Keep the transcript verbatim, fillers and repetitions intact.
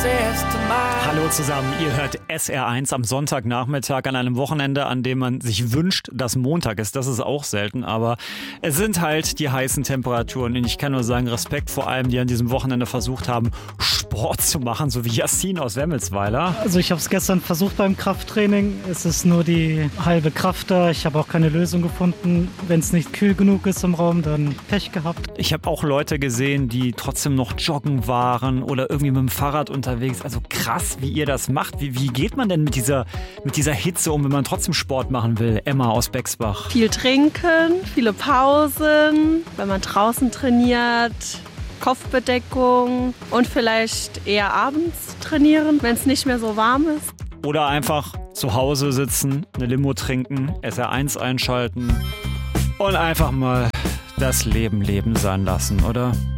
Hallo zusammen, ihr hört S R eins am Sonntagnachmittag an einem Wochenende, an dem man sich wünscht, dass Montag ist. Das ist auch selten, aber es sind halt die heißen Temperaturen. Und ich kann nur sagen, Respekt vor allem, die an diesem Wochenende versucht haben, Sport zu machen, so wie Yassin aus Wemmelsweiler. Also ich habe es gestern versucht beim Krafttraining. Es ist nur die halbe Kraft da. Ich habe auch keine Lösung gefunden. Wenn es nicht kühl genug ist im Raum, dann Pech gehabt. Ich habe auch Leute gesehen, die trotzdem noch joggen waren oder irgendwie mit dem Fahrrad unterwegs. Also krass, wie ihr das macht. Wie, wie geht man denn mit dieser, mit dieser Hitze um, wenn man trotzdem Sport machen will? Emma aus Bexbach. Viel trinken, viele Pausen, wenn man draußen trainiert, Kopfbedeckung und vielleicht eher abends trainieren, wenn es nicht mehr so warm ist. Oder einfach zu Hause sitzen, eine Limo trinken, S R eins einschalten und einfach mal das Leben leben sein lassen, oder?